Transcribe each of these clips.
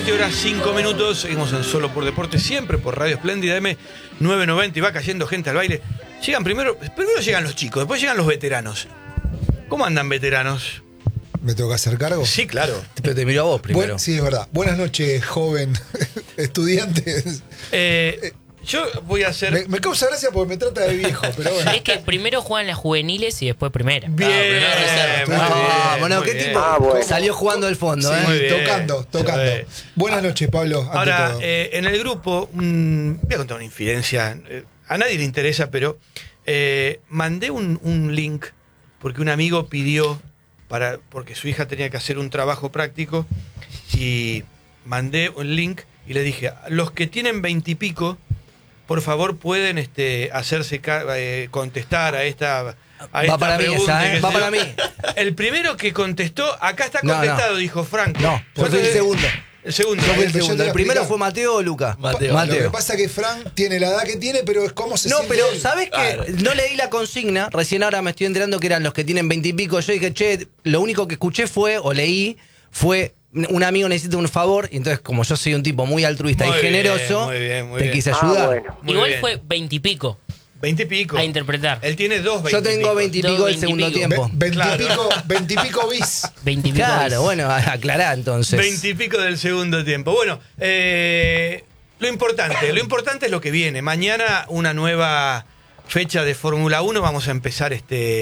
17 horas 5 minutos, seguimos en Solo por Deporte, siempre por Radio Espléndida M990 y va cayendo gente al baile. Llegan primero llegan los chicos, después llegan los veteranos. ¿Cómo andan veteranos? ¿Me tengo que hacer cargo? Sí, claro. Pero te miro a vos primero. Sí, es verdad. Buenas noches, joven estudiante. Yo voy a hacer... Me causa gracia porque me trata de viejo, pero bueno. Es que primero juegan las juveniles y después primera. Bien, Bueno, ¿qué tipo? Salió jugando al fondo, Sí, Muy bien. tocando. Buenas noches, Pablo. ante Ahora, todo. en el grupo, voy a contar una infidencia. A nadie le interesa, pero mandé un link porque un amigo pidió, porque su hija tenía que hacer un trabajo práctico, y mandé un link y le dije, los que tienen 20 y pico, por favor pueden hacerse contestar a esta Va para mí pregunta. esa, ¿eh? Va para mí. El primero que contestó, acá está contestado, dijo Franco. No, yo fui el segundo. El segundo. Yo fui el Yo te segundo. voy a El primero explicar. fue Mateo o Luca. Lo que pasa es que Frank tiene la edad que tiene, pero es como se No, siente pero él. ¿sabes qué? No leí la consigna, recién ahora me estoy enterando que eran los que tienen 20 y pico. Yo dije, che, lo único que escuché fue un amigo necesita un favor, y entonces como yo soy un tipo muy altruista Muy y generoso, muy bien, te bien. quise ayudar. bueno. Muy Igual bien. fue 20 y pico 20 y pico. a interpretar. Él tiene dos 20 Yo tengo 20 y pico del 20 y segundo pico. tiempo. 20 y pico bis. 20 y pico. Claro, bueno, aclará entonces. 20 y pico del segundo tiempo. Bueno, lo importante es lo que viene. Mañana una nueva fecha de Fórmula 1. Vamos a empezar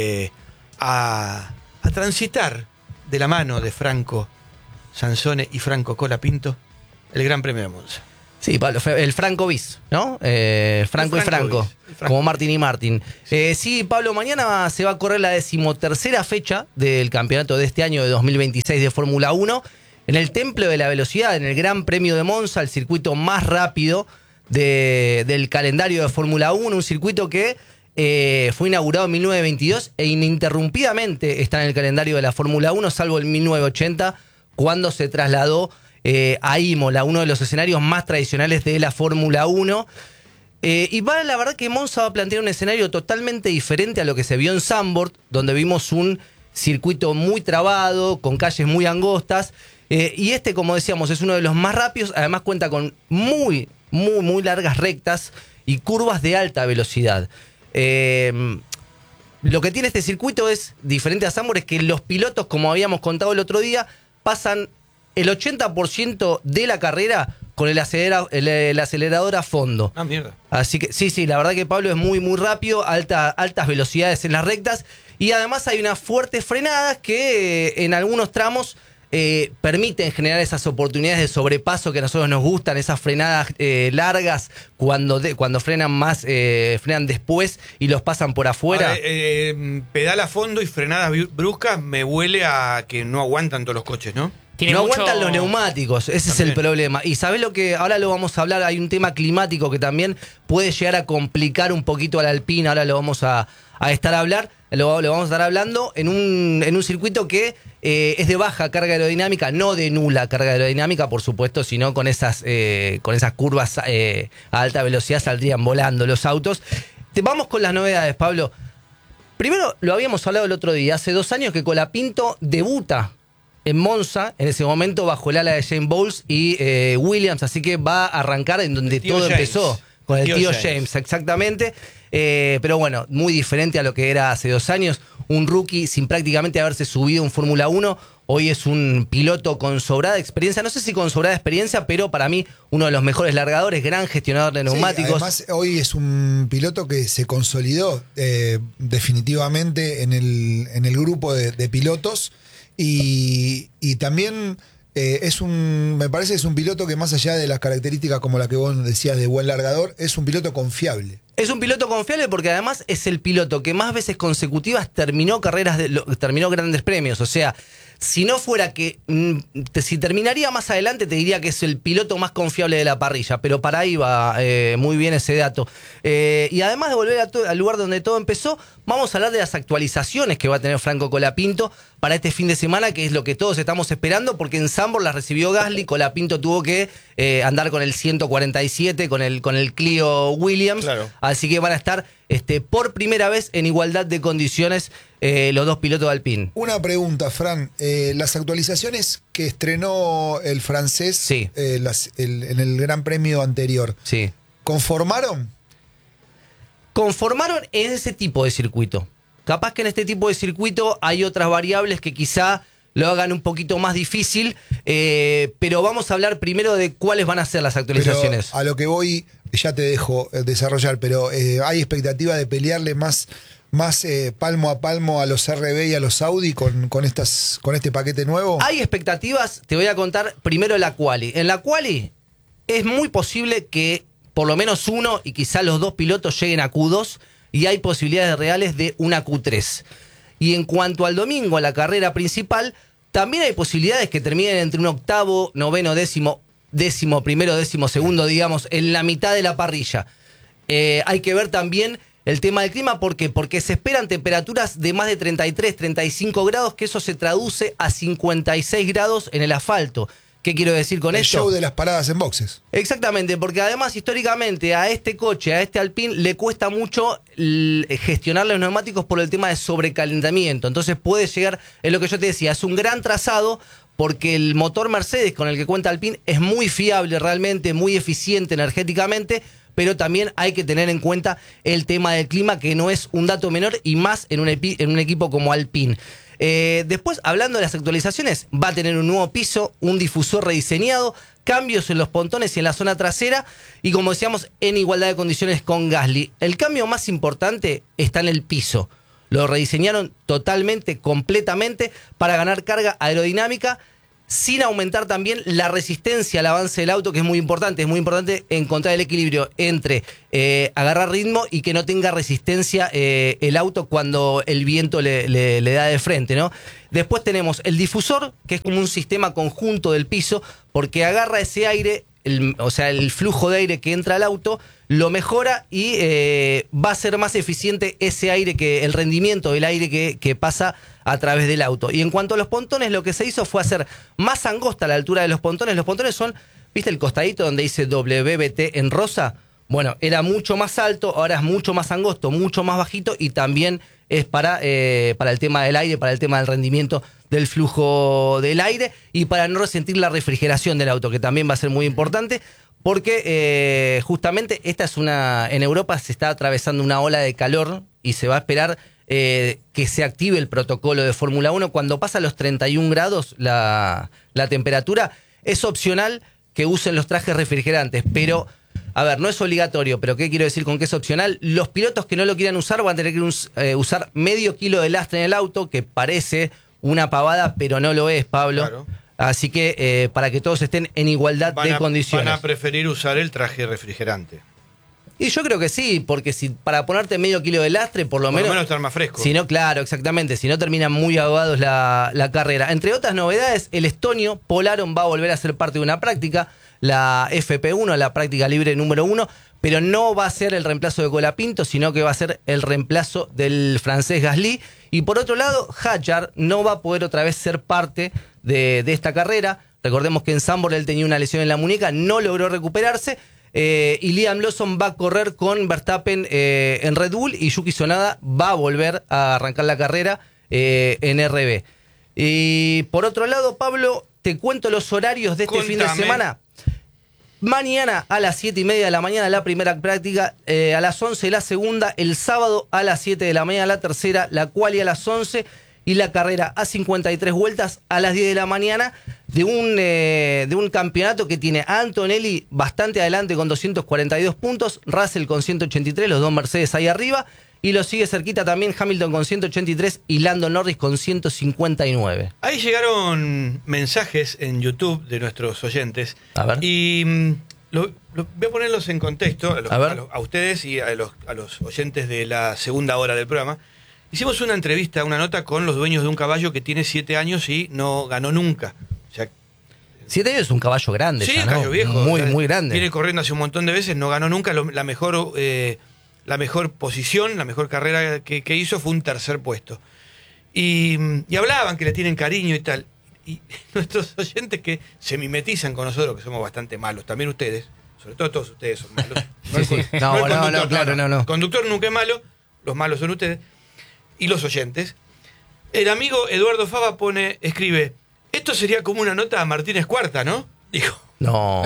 a transitar de la mano de Franco Sansone y Franco Colapinto el Gran Premio de Monza. Sí, Pablo, el Franco bis, ¿no? Franco y Franco, bis, el Franco. como Martín y Martín. Sí, Pablo, mañana se va a correr la 13ª fecha del campeonato de este año de 2026 de Fórmula 1 en el Templo de la Velocidad, en el Gran Premio de Monza, el circuito más rápido del calendario de Fórmula 1, un circuito que fue inaugurado en 1922 e ininterrumpidamente está en el calendario de la Fórmula 1, salvo en 1980, cuando se trasladó a Imola, uno de los escenarios más tradicionales de la Fórmula 1. La verdad que Monza va a plantear un escenario totalmente diferente a lo que se vio en Zandvoort, donde vimos un circuito muy trabado, con calles muy angostas. Y como decíamos, es uno de los más rápidos. Además cuenta con muy largas rectas y curvas de alta velocidad. Lo que tiene este circuito es diferente a Zandvoort, es que los pilotos, como habíamos contado el otro día, pasan el 80% de la carrera con el acelerador a fondo. Ah, mierda. Así que sí, la verdad que Pablo es muy rápido, altas velocidades en las rectas, y además hay unas fuertes frenadas que en algunos tramos permiten generar esas oportunidades de sobrepaso que a nosotros nos gustan, esas frenadas largas cuando frenan más, frenan después y los pasan por afuera. Pedal a fondo y frenadas bruscas me huele a que no aguantan todos los coches, ¿no? No aguantan los neumáticos, ese es el problema. Y ¿sabés lo que? Ahora lo vamos a hablar, hay un tema climático que también puede llegar a complicar un poquito a la Alpine, ahora lo vamos a estar hablando en un circuito que es de baja carga aerodinámica, no de nula carga aerodinámica, por supuesto, sino con esas curvas a alta velocidad saldrían volando los autos. Vamos con las novedades, Pablo. Primero, lo habíamos hablado el otro día, hace 2 años que Colapinto debuta en Monza, en ese momento bajo el ala de James Bowles y Williams, así que va a arrancar en donde todo James. empezó, con el tío James, exactamente. Pero bueno, muy diferente a lo que era hace 2 años. Un rookie sin prácticamente haberse subido en Fórmula 1. Hoy es un piloto con sobrada experiencia. No sé si con sobrada experiencia, pero para mí uno de los mejores largadores, gran gestionador de neumáticos. Además, hoy es un piloto que se consolidó definitivamente en el grupo de pilotos. Y también me parece que es un piloto que, más allá de las características como la que vos decías de buen largador, es un piloto confiable. Es un piloto confiable porque además es el piloto que más veces consecutivas terminó grandes premios. O sea, si no fuera que, si terminaría más adelante, te diría que es el piloto más confiable de la parrilla, pero para ahí va muy bien ese dato. Y además de volver al lugar donde todo empezó, vamos a hablar de las actualizaciones que va a tener Franco Colapinto para este fin de semana, que es lo que todos estamos esperando, porque en Zandvoort las recibió Gasly, Colapinto tuvo que andar con el 147, con el Clio Williams. Claro. así que van a estar por primera vez en igualdad de condiciones los dos pilotos de Alpine. Una pregunta, Fran. Las actualizaciones que estrenó el francés Sí. en el Gran Premio anterior, Sí. ¿conformaron? Conformaron en ese tipo de circuito. Capaz que en este tipo de circuito hay otras variables que quizá lo hagan un poquito más difícil, pero vamos a hablar primero de cuáles van a ser las actualizaciones. Pero a lo que voy, ya te dejo desarrollar, pero ¿hay expectativa de pelearle más palmo a palmo a los RB y a los Audi con este paquete nuevo? Hay expectativas, te voy a contar primero la quali. En la quali es muy posible que por lo menos uno y quizá los dos pilotos lleguen a Q2 y hay posibilidades reales de una Q3. Y en cuanto al domingo, a la carrera principal, también hay posibilidades que terminen entre un octavo, noveno, décimo primero, décimo segundo, digamos, en la mitad de la parrilla. Hay que ver también el tema del clima. ¿Por qué? Porque se esperan temperaturas de más de 33, 35 grados, que eso se traduce a 56 grados en el asfalto. ¿Qué quiero decir con El esto? show de las paradas en boxes. Exactamente, porque además históricamente a este coche, a este Alpine, le cuesta mucho gestionar los neumáticos por el tema de sobrecalentamiento. Entonces puede llegar, es lo que yo te decía, es un gran trazado porque el motor Mercedes con el que cuenta Alpine es muy fiable realmente, muy eficiente energéticamente, pero también hay que tener en cuenta el tema del clima, que no es un dato menor y más en un equipo como Alpine. Después, hablando de las actualizaciones, va a tener un nuevo piso, un difusor rediseñado, cambios en los pontones y en la zona trasera, y como decíamos, en igualdad de condiciones con Gasly. El cambio más importante está en el piso. Lo rediseñaron totalmente, completamente, para ganar carga aerodinámica, sin aumentar también la resistencia al avance del auto, que es muy importante. Es muy importante encontrar el equilibrio entre agarrar ritmo y que no tenga resistencia el auto cuando el viento le da de frente, ¿no? Después tenemos el difusor, que es como un sistema conjunto del piso, porque agarra ese aire, o sea, el flujo de aire que entra al auto, lo mejora y va a ser más eficiente ese aire, el rendimiento del aire que pasa a través del auto. Y en cuanto a los pontones, lo que se hizo fue hacer más angosta la altura de los pontones. Los pontones son, ¿viste el costadito donde dice WBT en rosa? Bueno, era mucho más alto, ahora es mucho más angosto, mucho más bajito, y también es para el tema del aire, para el tema del rendimiento del flujo del aire y para no resentir la refrigeración del auto, que también va a ser muy importante. Porque justamente en Europa se está atravesando una ola de calor y se va a esperar que se active el protocolo de Fórmula 1. Cuando pasa los 31 grados la temperatura, es opcional que usen los trajes refrigerantes, pero, a ver, no es obligatorio, pero ¿qué quiero decir con que es opcional? Los pilotos que no lo quieran usar van a tener que usar medio kilo de lastre en el auto, que parece una pavada, pero no lo es, Pablo. Claro. Así que para que todos estén en igualdad de condiciones. Van a preferir usar el traje refrigerante. Y yo creo que sí, porque si para ponerte medio kilo de lastre, por lo menos estar más fresco. Si no, claro, exactamente. Si no, terminan muy ahogados la carrera. Entre otras novedades, el estonio Polaron va a volver a ser parte de una práctica, la FP1, la práctica libre número 1, pero no va a ser el reemplazo de Colapinto, sino que va a ser el reemplazo del francés Gasly. Y por otro lado, Hadjar no va a poder otra vez ser parte de esta carrera. Recordemos que en Zandvoort él tenía una lesión en la muñeca, no logró recuperarse. Y Liam Lawson va a correr con Verstappen en Red Bull, y Yuki Tsunoda va a volver a arrancar la carrera en RB. Y por otro lado, Pablo, te cuento los horarios de este fin de semana. Mañana a las 7:30 de la mañana la primera práctica, a las 11 la segunda, el sábado a las 7 de la mañana la tercera, la quali a las 11 y la carrera a 53 vueltas a las 10 de la mañana de un campeonato que tiene a Antonelli bastante adelante con 242 puntos, Russell con 183, los dos Mercedes ahí arriba, y lo sigue cerquita también Hamilton con 183 y Lando Norris con 159. Ahí llegaron mensajes en YouTube de nuestros oyentes. A ver. Y voy a ponerlos en contexto a ustedes y a los oyentes de la segunda hora del programa. Hicimos una entrevista, una nota con los dueños de un caballo que tiene 7 años y no ganó nunca. O sea, 7 años es un caballo grande. Sí, ya, un ¿no? caballo viejo. Muy, muy grande. Viene corriendo hace un montón de veces, no ganó nunca. La mejor posición, la mejor carrera que hizo fue un tercer puesto. Y hablaban que le tienen cariño y tal. Y nuestros oyentes que se mimetizan con nosotros, que somos bastante malos, también ustedes, sobre todo todos ustedes son malos. Sí, sí. El No, conductor, claro, no. El conductor nunca es malo, los malos son ustedes. Y los oyentes. El amigo Eduardo Fava escribe, esto sería como una nota a Martínez Cuarta, ¿no? Dijo. No.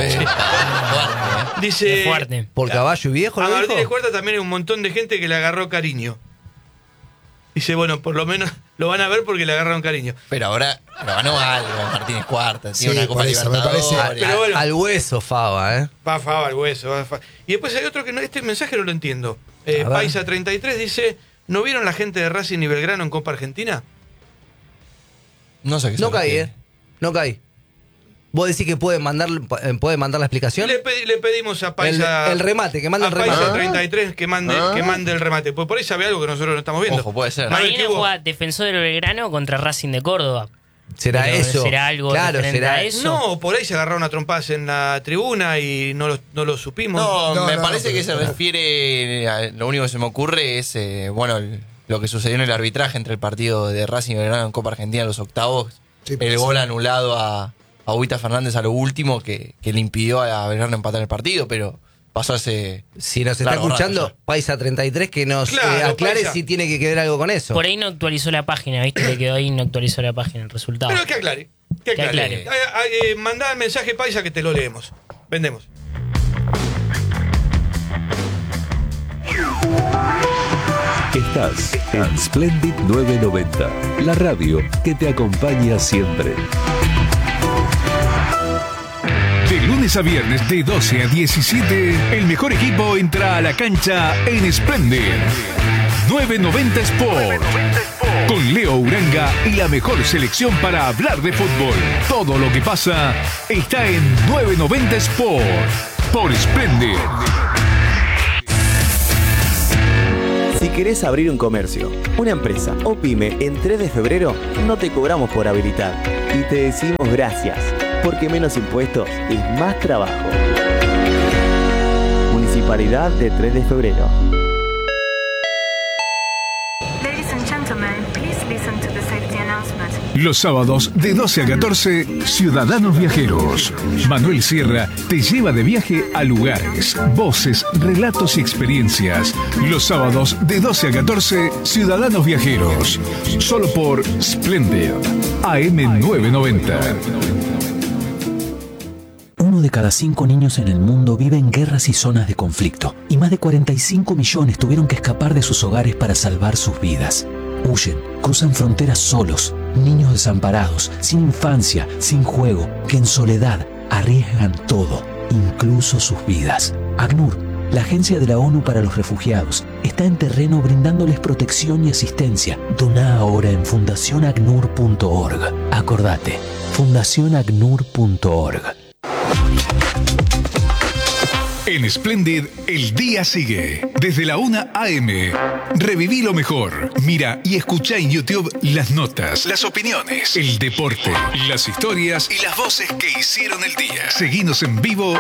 Dice, Es fuerte. ¿Por caballo y viejo a lo Martínez dijo? Cuarta también hay un montón de gente que le agarró cariño. Dice, bueno, por lo menos lo van a ver porque le agarraron cariño. Pero ahora ganó algo Martínez Cuarta. Sí, Tiene una Copa por eso, me Libertadores. parece- Pero bueno. Al hueso, Fava, ¿eh? Va Fava al hueso. Va Fava. Y después hay otro que no, este mensaje no lo entiendo. ver. Paisa 33 dice, ¿no vieron la gente de Racing y Belgrano en Copa Argentina? No sé qué se No caí, refiere. No caí. ¿Vos decís que puede mandar la explicación? Le pedimos a Paisa... El remate, que mande el a Paisa remate. 33 que mande el remate. Pues por ahí sabe algo que nosotros no estamos viendo. Ojo, puede ser. A ver, Mañana ¿qué hubo? juega Defensor del Belgrano contra Racing de Córdoba. ¿Será Pero eso? ¿será algo Claro, referente será a eso? No, por ahí se agarraron a trompadas en la tribuna y no lo supimos. No, me No, parece pero- que se refiere. Lo único que se me ocurre es lo que sucedió en el arbitraje entre el partido de Racing y Belgrano en Copa Argentina en los octavos. Sí, puede el gol ser. anulado a Huita Fernández a lo último que le impidió a Belgrano empatar el partido, pero pasó hace. Si nos está Largo rato escuchando, ya. Paisa 33, que nos Claro, aclare Paisa. si tiene que ver algo con eso. Por ahí no actualizó la página, ¿viste? Le quedó ahí, no actualizó la página, el resultado. Pero que aclare. Que Que aclare. aclare. Mandá el mensaje Paisa que te lo leemos. Vendemos. Estás en Splendid 990, la radio que te acompaña siempre. De lunes a viernes de 12 a 17, el mejor equipo entra a la cancha en Splendid 990 Sport. Con Leo Uranga y la mejor selección para hablar de fútbol. Todo lo que pasa está en 990 Sport. Por Splendid. Si querés abrir un comercio, una empresa o pyme en 3 de febrero, no te cobramos por habilitar. Y te decimos gracias, porque menos impuestos es más trabajo. Municipalidad de 3 de febrero. Ladies and gentlemen, please listen to the safety announcement. Los sábados de 12 a 14, Ciudadanos Viajeros. Manuel Sierra te lleva de viaje a lugares, voces, relatos y experiencias. Los sábados de 12 a 14, Ciudadanos Viajeros. Solo por Splendid, AM990. 1 de cada 5 niños en el mundo vive en guerras y zonas de conflicto, y más de 45 millones tuvieron que escapar de sus hogares para salvar sus vidas. Huyen, cruzan fronteras solos, niños desamparados, sin infancia, sin juego, que en soledad arriesgan todo, incluso sus vidas. ACNUR, la Agencia de la ONU para los Refugiados, está en terreno brindándoles protección y asistencia. Doná ahora en fundacionacnur.org. Acordate, fundacionacnur.org. En Splendid, el día sigue. Desde la 1 AM. Reviví lo mejor. Mira y escucha en YouTube las notas, las opiniones, el deporte, las historias y las voces que hicieron el día. Seguinos en vivo